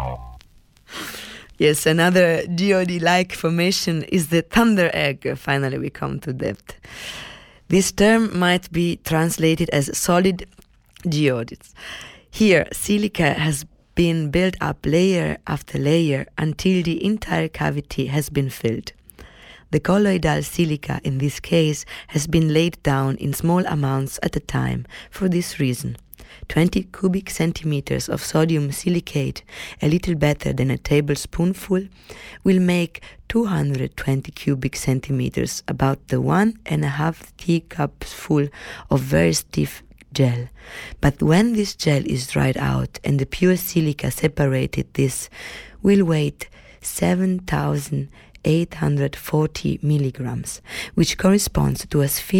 Yes, another geode-like formation is the thunder egg. Finally, we come to that. This term might be translated as solid geodes. Here, silica has been built up layer after layer until the entire cavity has been filled. The colloidal silica in this case has been laid down in small amounts at a time for this reason. 20 cubic centimeters of sodium silicate, a little better than a tablespoonful, will make 220 cubic centimeters, about the 1.5 teacups full of very stiff gel. But when this gel is dried out and the pure silica separated, this will weigh 7,840 milligrams, which corresponds to a sphere